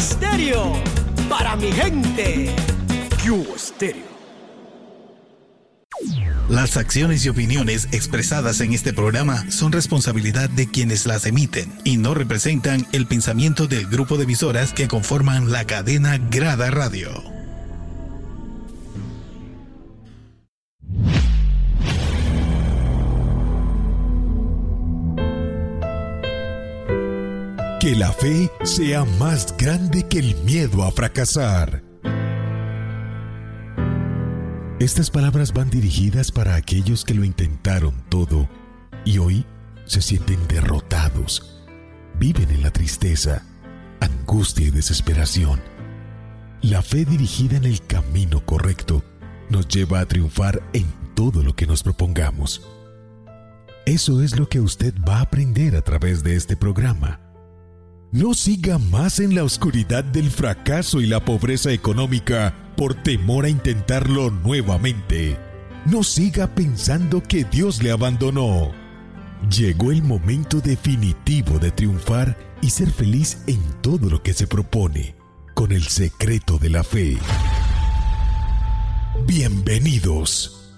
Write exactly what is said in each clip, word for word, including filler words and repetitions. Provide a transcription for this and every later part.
Estéreo, para mi gente. Cuba Estéreo. Las acciones y opiniones expresadas en este programa son responsabilidad de quienes las emiten y no representan el pensamiento del grupo de emisoras que conforman la cadena Grada Radio. Que la fe sea más grande que el miedo a fracasar. Estas palabras van dirigidas para aquellos que lo intentaron todo y hoy se sienten derrotados. Viven en la tristeza, angustia y desesperación. La fe dirigida en el camino correcto nos lleva a triunfar en todo lo que nos propongamos. Eso es lo que usted va a aprender a través de este programa. No siga más en la oscuridad del fracaso y la pobreza económica por temor a intentarlo nuevamente. No siga pensando que Dios le abandonó. Llegó el momento definitivo de triunfar y ser feliz en todo lo que se propone, con el secreto de la fe. Bienvenidos.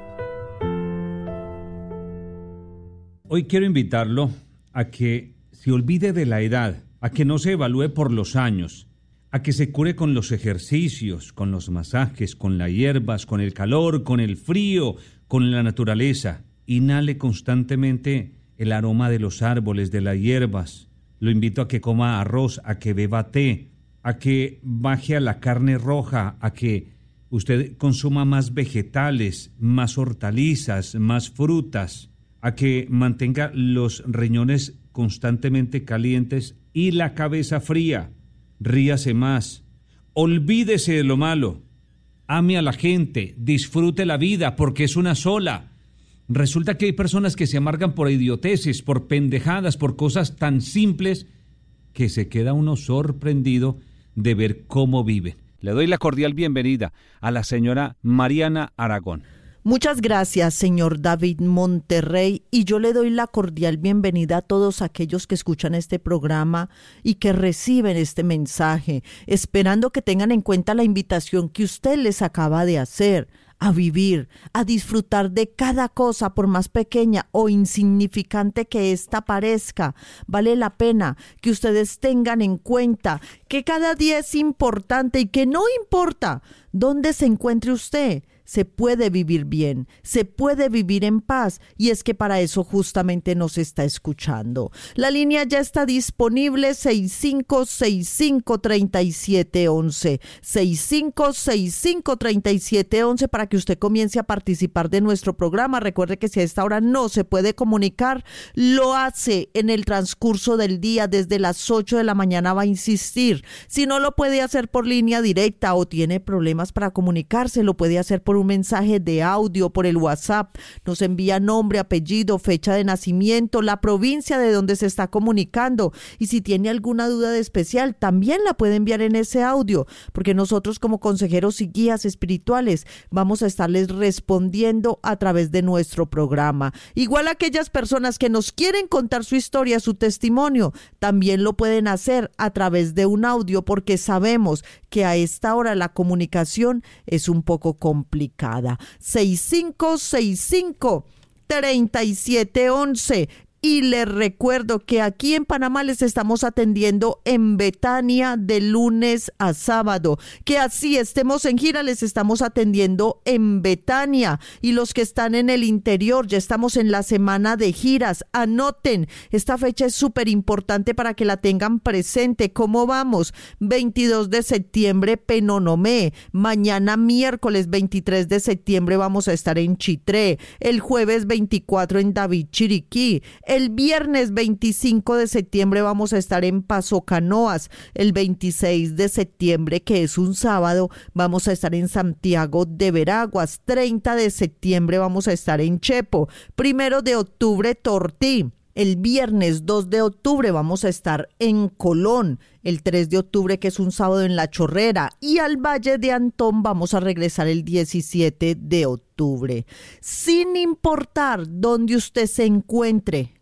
Hoy quiero invitarlo a que se olvide de la edad, a que no se evalúe por los años, a que se cure con los ejercicios, con los masajes, con las hierbas, con el calor, con el frío, con la naturaleza. Inhale constantemente el aroma de los árboles, de las hierbas. Lo invito a que coma arroz, a que beba té, a que baje a la carne roja, a que usted consuma más vegetales, más hortalizas, más frutas, a que mantenga los riñones constantemente calientes y la cabeza fría. Ríase más, olvídese de lo malo, ame a la gente, disfrute la vida porque es una sola. Resulta que hay personas que se amargan por idioteces, por pendejadas, por cosas tan simples que se queda uno sorprendido de ver cómo viven. Le doy la cordial bienvenida a la señora Mariana Aragón. Muchas gracias, señor David Monterrey, y yo le doy la cordial bienvenida a todos aquellos que escuchan este programa y que reciben este mensaje, esperando que tengan en cuenta la invitación que usted les acaba de hacer, a vivir, a disfrutar de cada cosa, por más pequeña o insignificante que ésta parezca. Vale la pena que ustedes tengan en cuenta que cada día es importante y que no importa dónde se encuentre usted, se puede vivir bien, se puede vivir en paz, y es que para eso justamente nos está escuchando. La línea ya está disponible, seis cinco seis cinco, tres siete uno uno, seis cinco seis cinco, tres siete uno uno, para que usted comience a participar de nuestro programa. Recuerde que si a esta hora no se puede comunicar, lo hace en el transcurso del día, desde las ocho de la mañana va a insistir. Si no lo puede hacer por línea directa o tiene problemas para comunicarse, lo puede hacer por un mensaje de audio, por el WhatsApp. Nos envía nombre, apellido, fecha de nacimiento, la provincia de donde se está comunicando, y si tiene alguna duda de especial también la puede enviar en ese audio, porque nosotros como consejeros y guías espirituales vamos a estarles respondiendo a través de nuestro programa. Igual aquellas personas que nos quieren contar su historia, su testimonio, también lo pueden hacer a través de un audio, porque sabemos que a esta hora la comunicación es un poco complicada. seis cinco seis cinco, tres siete uno uno. Y les recuerdo que aquí en Panamá les estamos atendiendo en Betania de lunes a sábado, que así estemos en gira les estamos atendiendo en Betania, y los que están en el interior ya estamos en la semana de giras. Anoten, esta fecha es súper importante para que la tengan presente. ¿Cómo vamos? veintidós de septiembre, Penonomé. Mañana miércoles veintitrés de septiembre vamos a estar en Chitré. El jueves veinticuatro en David Chiriquí. El viernes veinticinco de septiembre vamos a estar en Paso Canoas. El veintiséis de septiembre, que es un sábado, vamos a estar en Santiago de Veraguas. treinta de septiembre vamos a estar en Chepo. Primero de octubre, Tortí. El viernes dos de octubre vamos a estar en Colón. El tres de octubre, que es un sábado, en La Chorrera. Y al Valle de Antón vamos a regresar el diecisiete de octubre. Sin importar dónde usted se encuentre,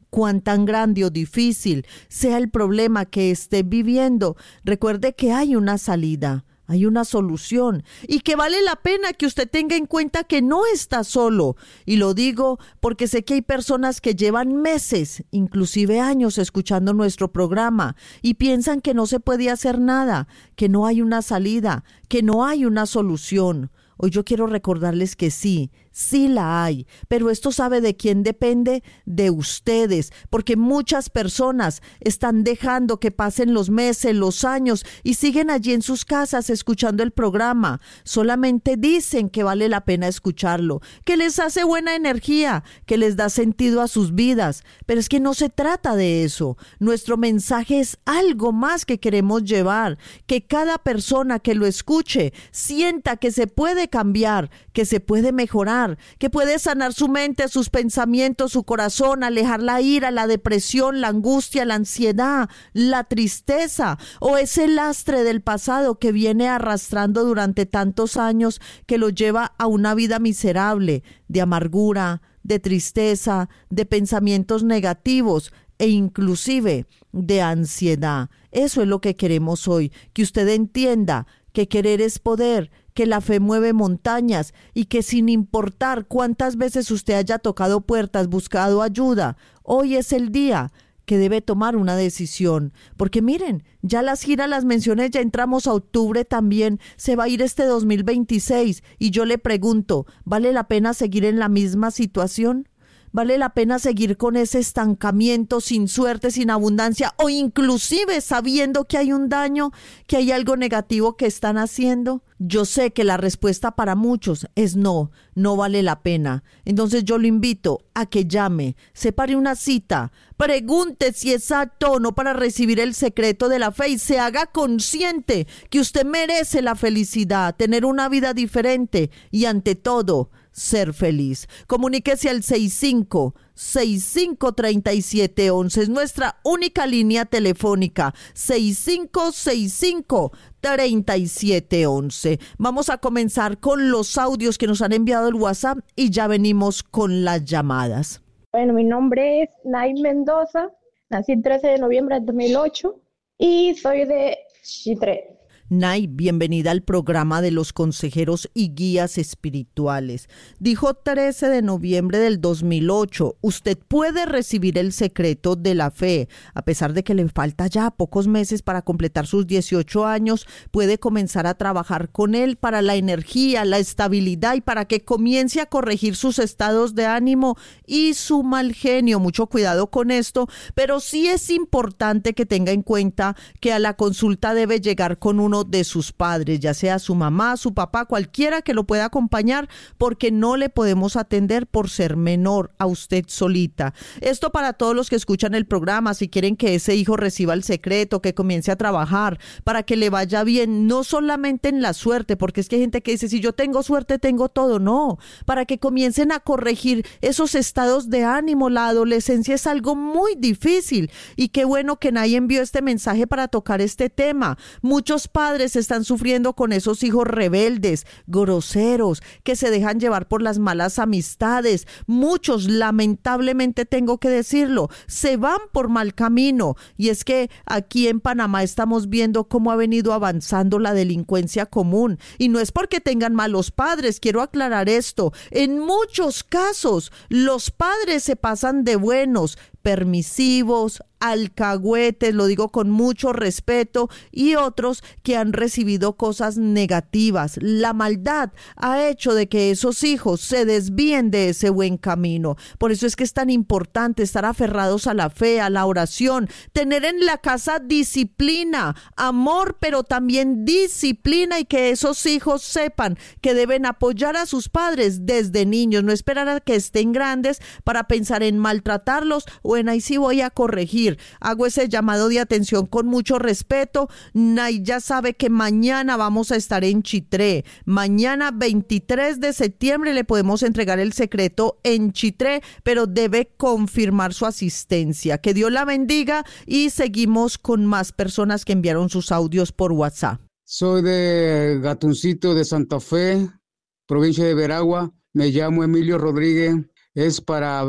cuán tan grande o difícil sea el problema que esté viviendo, recuerde que hay una salida. Hay una solución y que vale la pena que usted tenga en cuenta que no está solo. Y lo digo porque sé que hay personas que llevan meses, inclusive años, escuchando nuestro programa y piensan que no se puede hacer nada, que no hay una salida, que no hay una solución. Hoy yo quiero recordarles que sí, sí la hay, pero esto sabe de quién depende, de ustedes, porque muchas personas están dejando que pasen los meses, los años y siguen allí en sus casas escuchando el programa. Solamente dicen que vale la pena escucharlo, que les hace buena energía, que les da sentido a sus vidas, pero es que no se trata de eso. Nuestro mensaje es algo más que queremos llevar, que cada persona que lo escuche sienta que se puede cambiar, que se puede mejorar, que puede sanar su mente, sus pensamientos, su corazón, alejar la ira, la depresión, la angustia, la ansiedad, la tristeza o ese lastre del pasado que viene arrastrando durante tantos años que lo lleva a una vida miserable, de amargura, de tristeza, de pensamientos negativos e inclusive de ansiedad. Eso es lo que queremos hoy, que usted entienda que querer es poder, que la fe mueve montañas y que sin importar cuántas veces usted haya tocado puertas, buscado ayuda, hoy es el día que debe tomar una decisión. Porque miren, ya las giras las mencioné, ya entramos a octubre también, se va a ir este dos mil veintiséis y yo le pregunto, ¿vale la pena seguir en la misma situación? ¿Vale la pena seguir con ese estancamiento, sin suerte, sin abundancia o inclusive sabiendo que hay un daño, que hay algo negativo que están haciendo? Yo sé que la respuesta para muchos es no, no vale la pena. Entonces yo lo invito a que llame, separe una cita, pregunte si es apto o no para recibir el secreto de la fe y se haga consciente que usted merece la felicidad, tener una vida diferente y ante todo, ser feliz. Comuníquese al seis cinco seis cinco tres siete uno uno, es nuestra única línea telefónica, seis cinco seis cinco tres siete uno uno. Vamos a comenzar con los audios que nos han enviado el WhatsApp y ya venimos con las llamadas. Bueno, mi nombre es Nay Mendoza, nací el trece de noviembre de dos mil ocho y soy de Chitré. Nay, bienvenida al programa de los consejeros y guías espirituales. Dijo trece de noviembre del dos mil ocho. Usted puede recibir el secreto de la fe. A pesar de que le falta ya pocos meses para completar sus dieciocho años, puede comenzar a trabajar con él para la energía, la estabilidad y para que comience a corregir sus estados de ánimo y su mal genio. Mucho cuidado con esto, pero sí es importante que tenga en cuenta que a la consulta debe llegar con uno de sus padres, ya sea su mamá, su papá, cualquiera que lo pueda acompañar, porque no le podemos atender por ser menor a usted solita. Esto para todos los que escuchan el programa, si quieren que ese hijo reciba el secreto, que comience a trabajar, para que le vaya bien, no solamente en la suerte, porque es que hay gente que dice, si yo tengo suerte, tengo todo. No, para que comiencen a corregir esos estados de ánimo. La adolescencia es algo muy difícil y qué bueno que nadie envió este mensaje para tocar este tema. Muchos padres Padres están sufriendo con esos hijos rebeldes, groseros, que se dejan llevar por las malas amistades. Muchos, lamentablemente tengo que decirlo, se van por mal camino. Y es que aquí en Panamá estamos viendo cómo ha venido avanzando la delincuencia común. Y no es porque tengan malos padres, quiero aclarar esto. En muchos casos, los padres se pasan de buenos, permisivos, alcahuetes, lo digo con mucho respeto, y otros que han recibido cosas negativas. La maldad ha hecho de que esos hijos se desvíen de ese buen camino. Por eso es que es tan importante estar aferrados a la fe, a la oración, tener en la casa disciplina, amor, pero también disciplina, y que esos hijos sepan que deben apoyar a sus padres desde niños, no esperar a que estén grandes para pensar en maltratarlos o en ahí sí voy a corregir. Hago ese llamado de atención con mucho respeto. Nay ya sabe que mañana vamos a estar en Chitré. Mañana veintitrés de septiembre le podemos entregar el secreto en Chitré, pero debe confirmar su asistencia. Que Dios la bendiga y seguimos con más personas que enviaron sus audios por WhatsApp. Soy de Gatuncito de Santa Fe, provincia de Veragua. Me llamo Emilio Rodríguez. Es para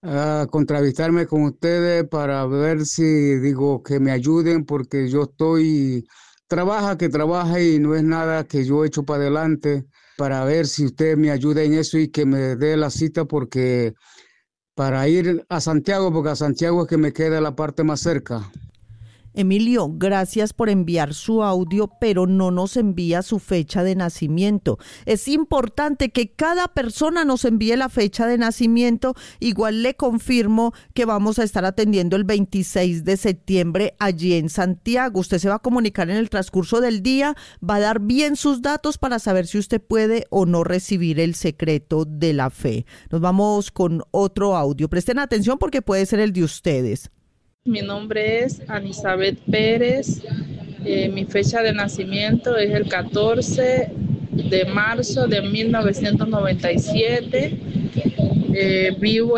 a contravistarme con ustedes para ver si, digo, que me ayuden porque yo estoy, trabaja que trabaja y no es nada que yo he hecho para adelante, para ver si usted me ayuda en eso y que me dé la cita porque para ir a Santiago, porque a Santiago es que me queda la parte más cerca. Emilio, gracias por enviar su audio, pero no nos envía su fecha de nacimiento. Es importante que cada persona nos envíe la fecha de nacimiento. Igual le confirmo que vamos a estar atendiendo el veintiséis de septiembre allí en Santiago. Usted se va a comunicar en el transcurso del día, va a dar bien sus datos para saber si usted puede o no recibir el secreto de la fe. Nos vamos con otro audio. Presten atención porque puede ser el de ustedes. Mi nombre es Anisabet Pérez, eh, mi fecha de nacimiento es el catorce de marzo de mil novecientos noventa y siete, eh, vivo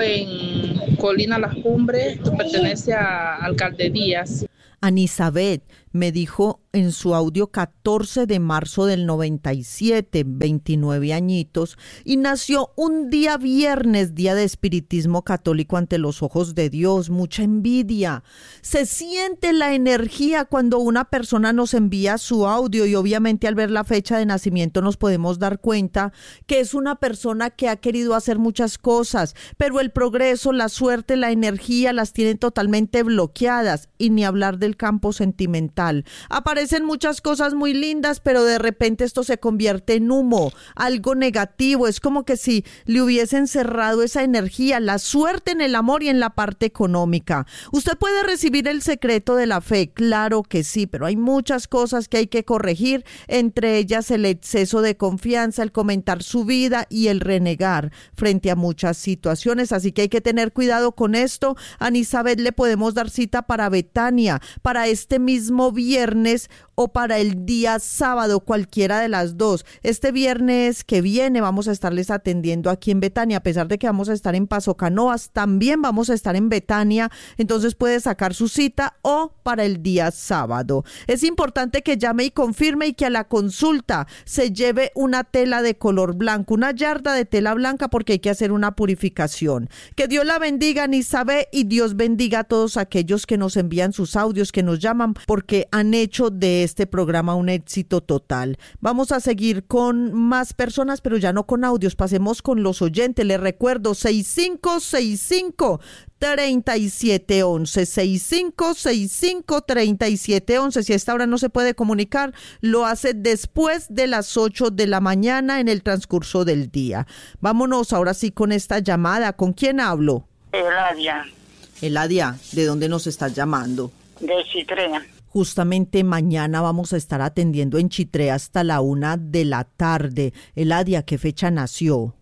en Colina Las Cumbres, que pertenece a Alcalde Díaz. Anisabet me dijo en su audio catorce de marzo del noventa y siete, veintinueve añitos, y nació un día viernes, día de espiritismo católico ante los ojos de Dios. Mucha envidia. Se siente la energía cuando una persona nos envía su audio y obviamente al ver la fecha de nacimiento nos podemos dar cuenta que es una persona que ha querido hacer muchas cosas, pero el progreso, la suerte, la energía las tienen totalmente bloqueadas, y ni hablar del campo sentimental. Aparecen muchas cosas muy lindas, pero de repente esto se convierte en humo, algo negativo. Es como que si le hubiesen cerrado esa energía, la suerte en el amor y en la parte económica. ¿Usted puede recibir el secreto de la fe? Claro que sí, pero hay muchas cosas que hay que corregir, entre ellas el exceso de confianza, el comentar su vida y el renegar frente a muchas situaciones. Así que hay que tener cuidado con esto. A Anisabet le podemos dar cita para Betania, para este mismo viernes o para el día sábado, cualquiera de las dos. Este viernes que viene vamos a estarles atendiendo aquí en Betania, a pesar de que vamos a estar en Paso Canoas, también vamos a estar en Betania, entonces puede sacar su cita, o para el día sábado. Es importante que llame y confirme y que a la consulta se lleve una tela de color blanco, una yarda de tela blanca, porque hay que hacer una purificación. Que Dios la bendiga, Anisabet, y Dios bendiga a todos aquellos que nos envían sus audios, que nos llaman, porque han hecho de este programa un éxito total. Vamos a seguir con más personas, pero ya no con audios. Pasemos con los oyentes. Les recuerdo seis cinco seis cinco, tres siete uno uno, seis cinco seis cinco, tres siete uno uno. Si a esta hora no se puede comunicar, lo hace después de las ocho de la mañana en el transcurso del día. Vámonos ahora sí con esta llamada. ¿Con quién hablo? Eladia. Eladia, ¿de dónde nos estás llamando? De Chitrea. Justamente mañana vamos a estar atendiendo en Chitré hasta la una de la tarde. Eladia, ¿qué fecha nació?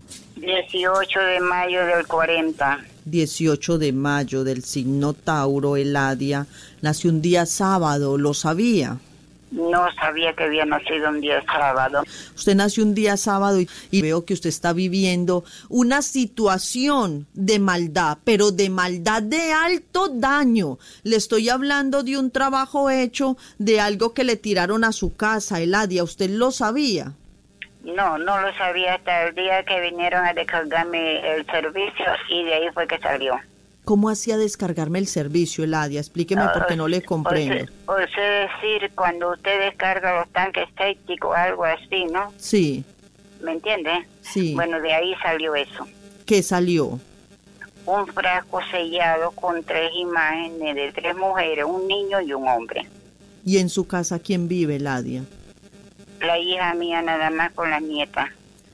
dieciocho de mayo del cuarenta. dieciocho de mayo, del signo Tauro. Eladia nació un día sábado, ¿lo sabía? No sabía que había nacido un día sábado. Usted nació un día sábado y, y veo que usted está viviendo una situación de maldad, pero de maldad de alto daño. Le estoy hablando de un trabajo hecho, de algo que le tiraron a su casa. Eladia, ¿usted lo sabía? No, no lo sabía hasta el día que vinieron a descargarme el servicio y de ahí fue que salió. ¿Cómo hacía descargarme el servicio, Eladia? Explíqueme porque no le comprendo. O sea, decir, cuando usted descarga los tanques sépticos, algo así, ¿no? Sí. ¿Me entiende? Sí. Bueno, de ahí salió eso. ¿Qué salió? Un frasco sellado con tres imágenes de tres mujeres, un niño y un hombre. ¿Y en su casa quién vive, Eladia? La hija mía nada más con la nieta.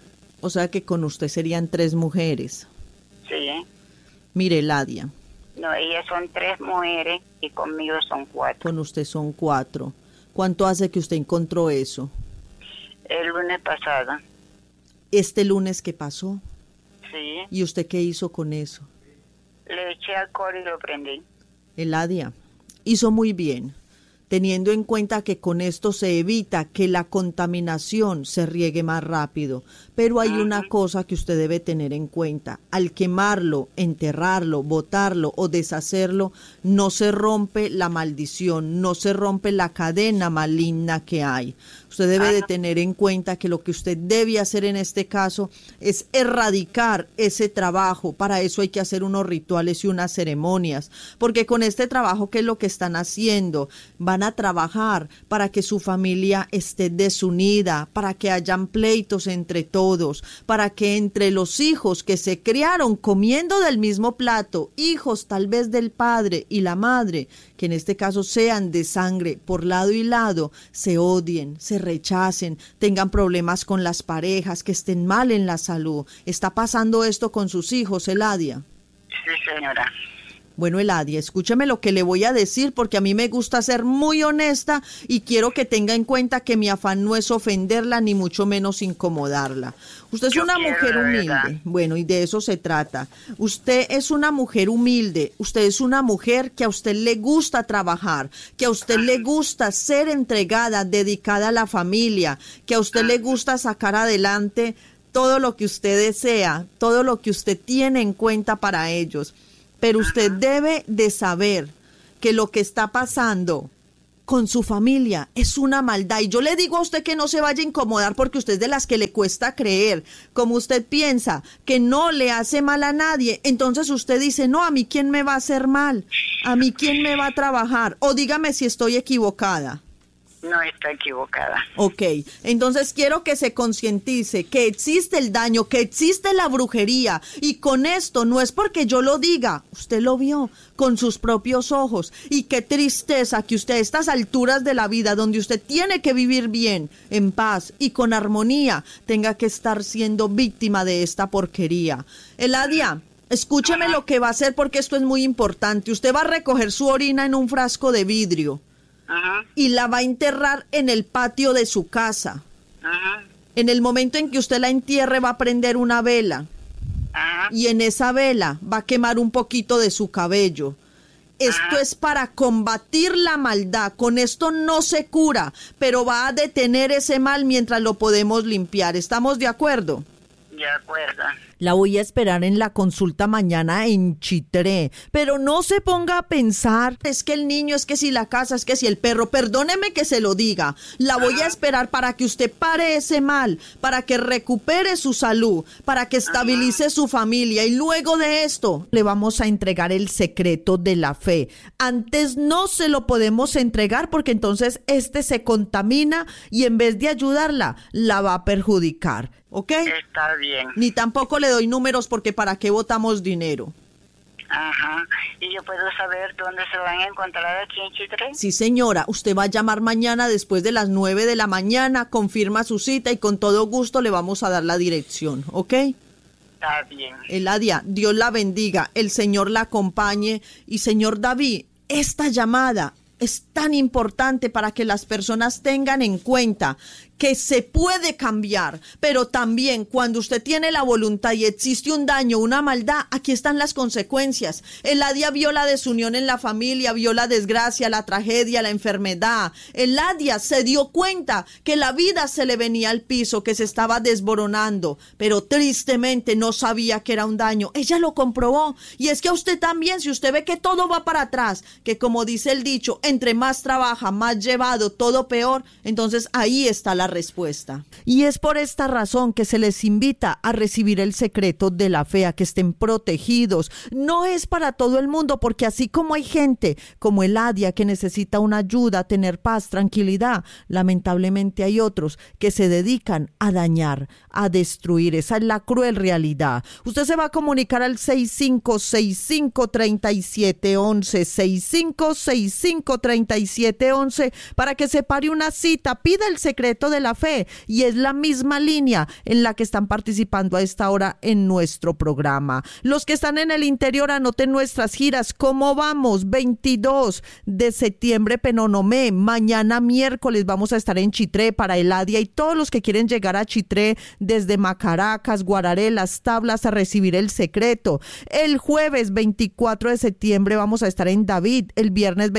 O sea que con usted serían tres mujeres. Sí. Mire, Eladia. No, ellas son tres mujeres y conmigo son cuatro. Con usted son cuatro. ¿Cuánto hace que usted encontró eso? El lunes pasado. ¿Este lunes que pasó? Sí. ¿Y usted qué hizo con eso? Le eché alcohol y lo prendí. Eladia, hizo muy bien. teniendo en cuenta que con esto se evita que la contaminación se riegue más rápido. Pero hay una cosa que usted debe tener en cuenta: al quemarlo, enterrarlo, botarlo o deshacerlo, no se rompe la maldición, no se rompe la cadena maligna que hay. Usted debe de tener en cuenta que lo que usted debe hacer en este caso es erradicar ese trabajo. Para eso hay que hacer unos rituales y unas ceremonias, porque con este trabajo, ¿qué es lo que están haciendo? Van a trabajar para que su familia esté desunida, para que hayan pleitos entre todos, para que entre los hijos que se criaron comiendo del mismo plato, hijos tal vez del padre y la madre, que en este caso sean de sangre por lado y lado, se odien, se rechacen, tengan problemas con las parejas, que estén mal en la salud. ¿Está pasando esto con sus hijos, Eladia? Sí, señora. Bueno, Eladia, escúcheme lo que le voy a decir, porque a mí me gusta ser muy honesta y quiero que tenga en cuenta que mi afán no es ofenderla ni mucho menos incomodarla. Usted es Yo una quiero, mujer humilde, ¿verdad? bueno, y de eso se trata. Usted es una mujer humilde, usted es una mujer que a usted le gusta trabajar, que a usted le gusta ser entregada, dedicada a la familia, que a usted le gusta sacar adelante todo lo que usted desea, todo lo que usted tiene en cuenta para ellos. Pero usted debe de saber que lo que está pasando con su familia es una maldad. Y yo le digo a usted que no se vaya a incomodar, porque usted es de las que le cuesta creer. Como usted piensa que no le hace mal a nadie, entonces usted dice, no, ¿a mí quién me va a hacer mal? ¿A mí quién me va a trabajar? O dígame si estoy equivocada. No, está equivocada. Ok, entonces quiero que se concientice que existe el daño, que existe la brujería, y con esto no es porque yo lo diga, usted lo vio con sus propios ojos, y qué tristeza que usted a estas alturas de la vida, donde usted tiene que vivir bien, en paz y con armonía, tenga que estar siendo víctima de esta porquería. Eladia, escúcheme lo que va a hacer, porque esto es muy importante. Usted va a recoger su orina en un frasco de vidrio. Ajá. Y la va a enterrar en el patio de su casa. Ajá. En el momento en que usted la entierre, va a prender una vela. Ajá. Y en esa vela va a quemar un poquito de su cabello. Esto Ajá. es para combatir la maldad. Con esto no se cura, pero va a detener ese mal mientras lo podemos limpiar. ¿Estamos de acuerdo? De acuerdo. La voy a esperar en la consulta mañana en Chitré, pero no se ponga a pensar, es que el niño, es que si la casa, es que si el perro, perdóneme que se lo diga, la voy a esperar para que usted pare ese mal, para que recupere su salud, para que estabilice su familia, y luego de esto le vamos a entregar el secreto de la fe. Antes no se lo podemos entregar, porque entonces este se contamina y en vez de ayudarla, la va a perjudicar. ¿Ok? Está bien. Ni tampoco le doy números, porque ¿para qué botamos dinero? Ajá. ¿Y yo puedo saber dónde se van a encontrar aquí en Chitré? Sí, señora. Usted va a llamar mañana después de las nueve de la mañana, confirma su cita y con todo gusto le vamos a dar la dirección, ¿ok? Está bien. Eladia, Dios la bendiga, el Señor la acompañe. Y señor David, esta llamada es tan importante para que las personas tengan en cuenta que se puede cambiar, pero también cuando usted tiene la voluntad y existe un daño, una maldad, aquí están las consecuencias. Eladia vio la desunión en la familia, vio la desgracia, la tragedia, la enfermedad. Eladia se dio cuenta que la vida se le venía al piso, que se estaba desboronando, pero tristemente no sabía que era un daño. Ella lo comprobó, y es que a usted también, si usted ve que todo va para atrás, que como dice el dicho, entre más trabaja, más llevado, todo peor, entonces ahí está la respuesta. Y es por esta razón que se les invita a recibir el secreto de la fe, a que estén protegidos. No es para todo el mundo, porque así como hay gente como Eladia que necesita una ayuda, tener paz, tranquilidad, lamentablemente hay otros que se dedican a dañar, a destruir. Esa es la cruel realidad. Usted se va a comunicar al seis cinco seis cinco, tres siete uno uno, seis cinco seis cinco, tres siete uno uno, para que se pare una cita, pida el secreto de la fe, y es la misma línea en la que están participando a esta hora en nuestro programa. Los que están en el interior, anoten nuestras giras. ¿Cómo vamos? veintidós de septiembre, Penonomé. Mañana miércoles vamos a estar en Chitré para Eladia y todos los que quieren llegar a Chitré desde Macaracas, Guararé, Las Tablas, a recibir el secreto. El jueves veinticuatro de septiembre vamos a estar en David. El viernes veinticinco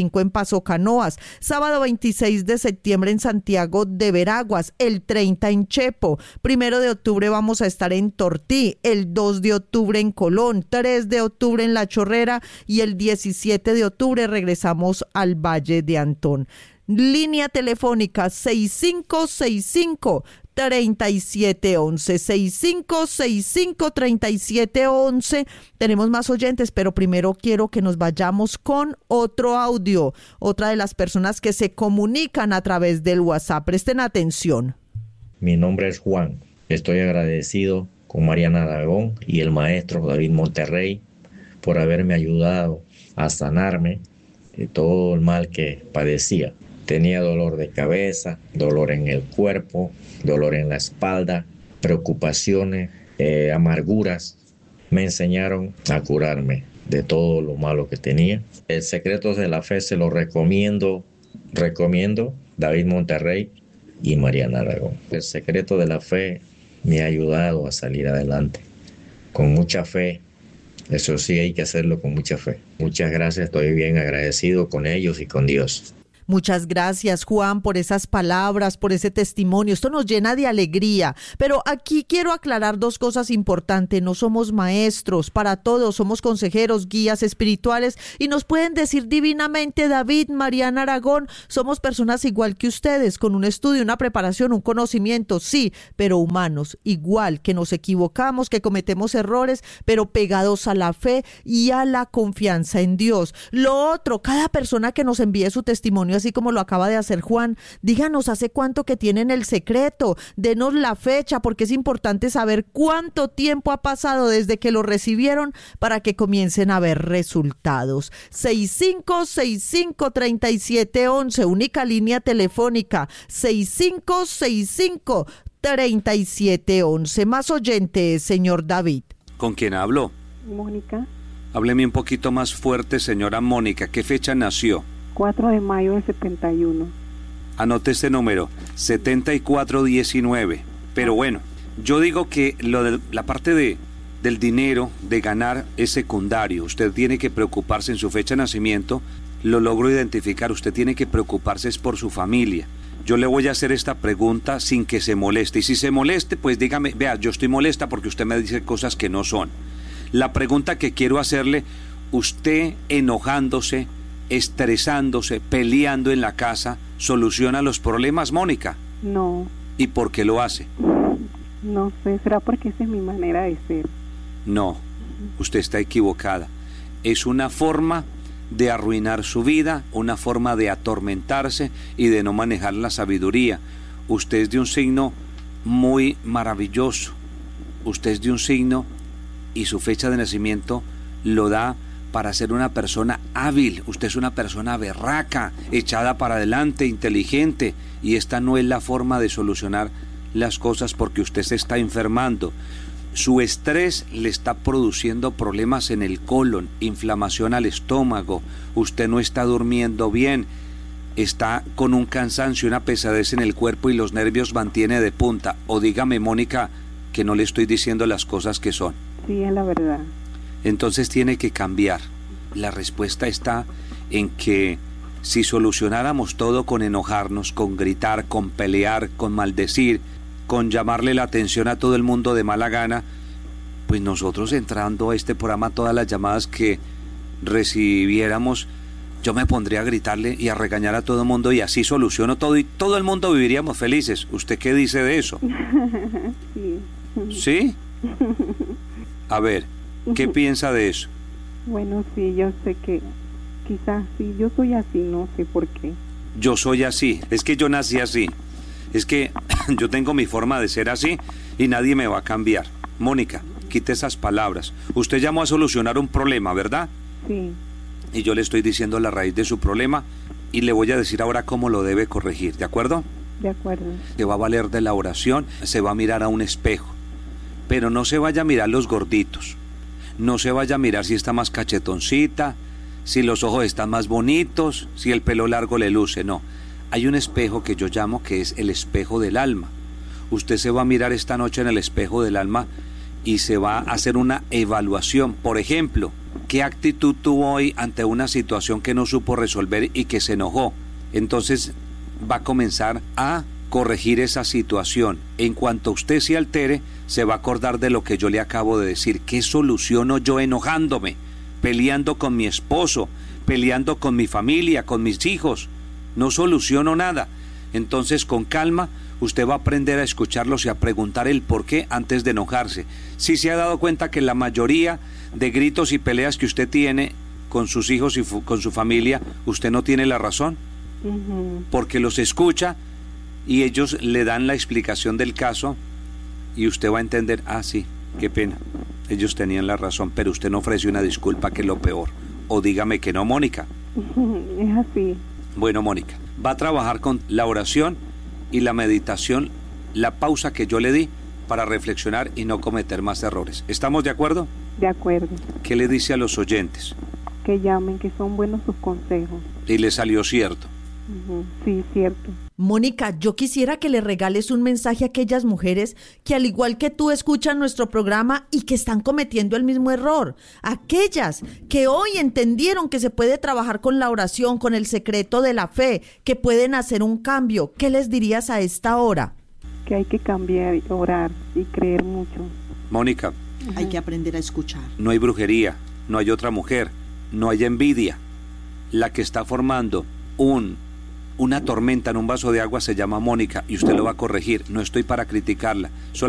cinco en Paso Canoas, sábado veintiséis de septiembre en Santiago de Veraguas, el treinta en Chepo, primero de octubre vamos a estar en Tortí, el dos de octubre en Colón, tres de octubre en La Chorrera y el diecisiete de octubre regresamos al Valle de Antón. Línea telefónica seis cinco seis cinco, tres siete uno uno, seis cinco seis cinco, tres siete uno uno. Tenemos más oyentes, pero primero quiero que nos vayamos con otro audio. Otra de las personas que se comunican a través del WhatsApp. Presten atención. Mi nombre es Juan. Estoy agradecido con Mariana Aragón y el maestro David Monterrey por haberme ayudado a sanarme de todo el mal que padecía. Tenía dolor de cabeza, dolor en el cuerpo, dolor en la espalda, preocupaciones, eh, amarguras. Me enseñaron a curarme de todo lo malo que tenía. El Secretos de la Fe se lo recomiendo, recomiendo David Monterrey y Mariana Aragón. El Secreto de la Fe me ha ayudado a salir adelante con mucha fe. Eso sí, hay que hacerlo con mucha fe. Muchas gracias, estoy bien agradecido con ellos y con Dios. Muchas gracias, Juan, por esas palabras, por ese testimonio. Esto nos llena de alegría. Pero aquí quiero aclarar dos cosas importantes. No somos maestros para todos, somos consejeros, guías espirituales y nos pueden decir divinamente, David, Mariana Aragón, somos personas igual que ustedes, con un estudio, una preparación, un conocimiento, sí, pero humanos, igual que nos equivocamos, que cometemos errores, pero pegados a la fe y a la confianza en Dios. Lo otro, cada persona que nos envíe su testimonio, así como lo acaba de hacer Juan, díganos hace cuánto que tienen el secreto, denos la fecha, porque es importante saber cuánto tiempo ha pasado desde que lo recibieron para que comiencen a ver resultados. seis cinco seis cinco, tres siete uno uno, única línea telefónica, seis cinco seis cinco, tres siete uno uno. Más oyentes, señor David. ¿Con quién hablo? Mónica. Hábleme un poquito más fuerte, señora Mónica. ¿Qué fecha nació? cuatro de mayo del setenta y uno. Anote este número, setenta y cuatro diecinueve. Pero bueno, yo digo que lo de la parte de, del dinero, de ganar, es secundario. Usted tiene que preocuparse en su fecha de nacimiento, lo logro identificar, usted tiene que preocuparse es por su familia. Yo le voy a hacer esta pregunta sin que se moleste. Y si se moleste, pues dígame, vea, yo estoy molesta porque usted me dice cosas que no son. La pregunta que quiero hacerle, usted enojándose, estresándose, peleando en la casa, ¿soluciona los problemas, Mónica? No. ¿Y por qué lo hace? No sé, será porque esa es mi manera de ser. No, usted está equivocada. Es una forma de arruinar su vida, una forma de atormentarse y de no manejar la sabiduría. Usted es de un signo muy maravilloso. Usted es de un signo y su fecha de nacimiento lo da para ser una persona hábil. Usted es una persona berraca, echada para adelante, inteligente, y esta no es la forma de solucionar las cosas porque usted se está enfermando. Su estrés le está produciendo problemas en el colon, inflamación al estómago, usted no está durmiendo bien, está con un cansancio, una pesadez en el cuerpo y los nervios mantiene de punta. O dígame, Mónica, que no le estoy diciendo las cosas que son. Sí, es la verdad. Entonces tiene que cambiar. La respuesta está en que si solucionáramos todo con enojarnos, con gritar, con pelear, con maldecir, con llamarle la atención a todo el mundo de mala gana, pues nosotros entrando a este programa, todas las llamadas que recibiéramos, yo me pondría a gritarle y a regañar a todo el mundo y así soluciono todo y todo el mundo viviríamos felices. ¿Usted qué dice de eso? Sí. ¿Sí? A ver, ¿qué piensa de eso? Bueno, sí, yo sé que quizás sí, yo soy así, no sé por qué. Yo soy así, es que yo nací así, es que yo tengo mi forma de ser así y nadie me va a cambiar. Mónica, quite esas palabras. Usted llamó a solucionar un problema, ¿verdad? Sí. Y yo le estoy diciendo la raíz de su problema y le voy a decir ahora cómo lo debe corregir, ¿de acuerdo? De acuerdo. Se va a valer de la oración, se va a mirar a un espejo, pero no se vaya a mirar los gorditos. No se vaya a mirar si está más cachetoncita, si los ojos están más bonitos, si el pelo largo le luce, no. Hay un espejo que yo llamo que es el espejo del alma. Usted se va a mirar esta noche en el espejo del alma y se va a hacer una evaluación. Por ejemplo, ¿qué actitud tuvo hoy ante una situación que no supo resolver y que se enojó? Entonces va a comenzar a corregir esa situación. En cuanto usted se altere, se va a acordar de lo que yo le acabo de decir. ¿Qué soluciono yo enojándome? Peleando con mi esposo, peleando con mi familia, con mis hijos. No soluciono nada. Entonces, con calma, usted va a aprender a escucharlos y a preguntar el por qué antes de enojarse. Si se ha dado cuenta que la mayoría de gritos y peleas que usted tiene con sus hijos y con su familia, usted no tiene la razón, uh-huh. porque los escucha y ellos le dan la explicación del caso y usted va a entender, ah, sí, qué pena, ellos tenían la razón, pero usted no ofrece una disculpa, que es lo peor. O dígame que no, Mónica. Es así. Bueno, Mónica, va a trabajar con la oración y la meditación, la pausa que yo le di para reflexionar y no cometer más errores. ¿Estamos de acuerdo? De acuerdo. ¿Qué le dice a los oyentes? Que llamen, que son buenos sus consejos. Y le salió cierto. Uh-huh. Sí, cierto. Mónica, yo quisiera que le regales un mensaje a aquellas mujeres que al igual que tú escuchan nuestro programa y que están cometiendo el mismo error. Aquellas que hoy entendieron que se puede trabajar con la oración, con el secreto de la fe, que pueden hacer un cambio. ¿Qué les dirías a esta hora? Que hay que cambiar, orar y creer mucho. Mónica. Uh-huh. Hay que aprender a escuchar. No hay brujería, no hay otra mujer, no hay envidia. La que está formando un... una tormenta en un vaso de agua se llama Mónica y usted lo va a corregir. No estoy para criticarla. Solo